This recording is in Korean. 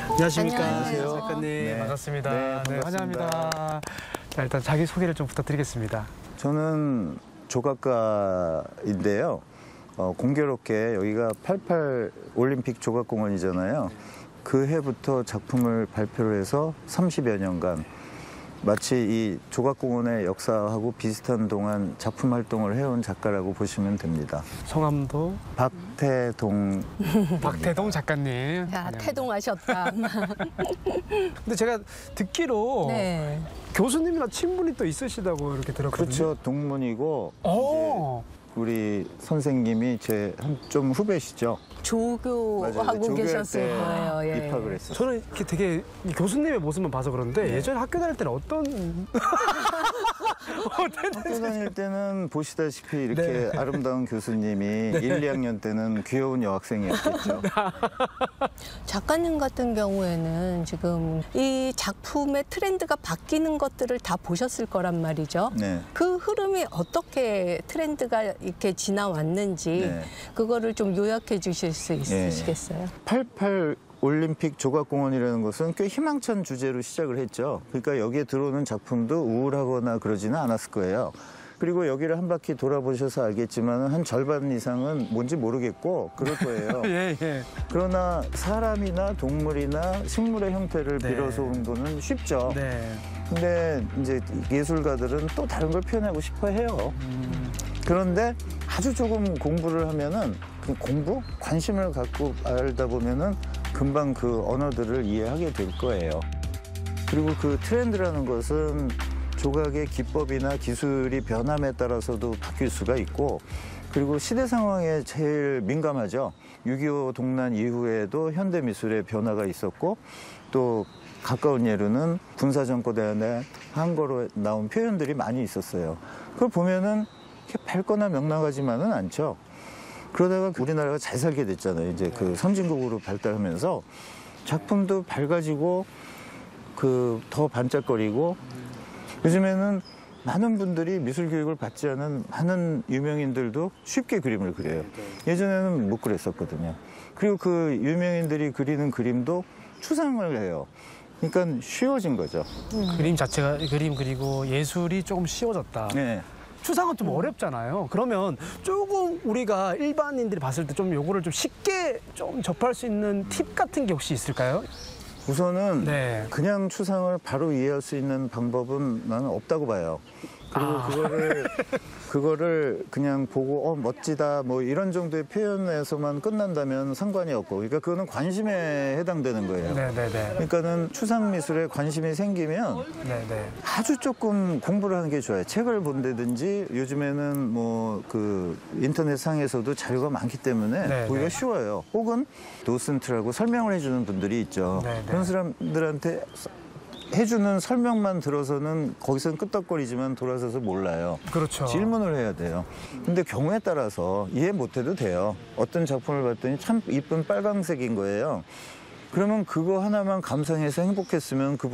안녕하십니까. 안녕하세요. 작가님. 네. 반갑습니다. 네, 반갑습니다. 환영합니다. 자, 일단 자기 소개를 좀 부탁드리겠습니다. 저는 조각가인데요. 공교롭게 여기가 88 올림픽 조각공원이잖아요. 그 해부터 작품을 발표를 해서 30여 년간 마치 이 조각공원의 역사하고 비슷한 동안 작품 활동을 해온 작가라고 보시면 됩니다. 성함도 박태동. 박태동 작가님. 야, 환영합니다. 태동하셨다. 근데 제가 듣기로 네. 교수님이나 친분이 또 있으시다고 이렇게 들었거든요. 그렇죠. 동문이고 오. 우리 선생님이 제 좀 후배시죠. 조교하고 조교할 계셨을 때 거예요. 예. 입학을 했어요. 저는 이렇게 되게 이 교수님의 모습만 봐서 그런데 네. 예전에 학교 다닐 때는 어떤 학교 다닐 때는 보시다시피 이렇게 네. 아름다운 교수님이 1, 2학년 때는 귀여운 여학생이었겠죠. 작가님 같은 경우에는 지금 이 작품의 트렌드가 바뀌는 것들을 다 보셨을 거란 말이죠. 네. 그 흐름이 어떻게 트렌드가 이렇게 지나왔는지 네. 그거를 좀 요약해 주실 수 있으시겠어요? 88 올림픽 조각공원이라는 것은 꽤 희망찬 주제로 시작을 했죠. 그러니까 여기에 들어오는 작품도 우울하거나 그러지는 않았을 거예요. 그리고 여기를 한 바퀴 돌아보셔서 알겠지만 한 절반 이상은 뭔지 모르겠고 그럴 거예요. 예, 예. 그러나 사람이나 동물이나 식물의 형태를 네. 빌어서 온 거는 쉽죠. 네. 근데 이제 예술가들은 또 다른 걸 표현하고 싶어 해요. 그런데 아주 조금 공부를 하면은 그 공부? 관심을 갖고 알다 보면은 금방 그 언어들을 이해하게 될 거예요. 그리고 그 트렌드라는 것은 조각의 기법이나 기술이 변함에 따라서도 바뀔 수가 있고 그리고 시대 상황에 제일 민감하죠. 6.25 동란 이후에도 현대미술의 변화가 있었고 또 가까운 예로는 군사정권의 한거로 나온 표현들이 많이 있었어요. 그걸 보면은 이렇게 밝거나 명랑하지만은 않죠. 그러다가 우리나라가 잘 살게 됐잖아요. 이제 그 선진국으로 발달하면서 작품도 밝아지고 그 더 반짝거리고 요즘에는 많은 분들이 미술 교육을 받지 않은 많은 유명인들도 쉽게 그림을 그려요. 예전에는 못 그랬었거든요. 그리고 그 유명인들이 그리는 그림도 추상을 해요. 그러니까 쉬워진 거죠. 그림 자체가 그림 그리고 예술이 조금 쉬워졌다. 네. 추상은 좀 어렵잖아요. 그러면 조금 우리가 일반인들이 봤을 때 좀 요거를 좀 쉽게 좀 접할 수 있는 팁 같은 게 혹시 있을까요? 우선은 네. 그냥 추상을 바로 이해할 수 있는 방법은 나는 없다고 봐요. 그리고 그거를 그냥 보고 멋지다 뭐 이런 정도의 표현에서만 끝난다면 상관이 없고 그러니까 그거는 관심에 해당되는 거예요. 네네네. 그러니까는 추상 미술에 관심이 생기면 네네. 아주 조금 공부를 하는 게 좋아요. 책을 본다든지 요즘에는 뭐 그 인터넷 상에서도 자료가 많기 때문에 네, 보기가 네. 쉬워요. 혹은 도슨트라고 설명을 해주는 분들이 있죠. 네, 네. 그런 사람들한테 해주는 설명만 들어서는 거기서는 끄떡거리지만 돌아서서 몰라요. 그렇죠. 질문을 해야 돼요. 근데 경우에 따라서 이해 못해도 돼요. 어떤 작품을 봤더니 참 이쁜 빨강색인 거예요. 그러면 그거 하나만 감상해서 행복했으면 그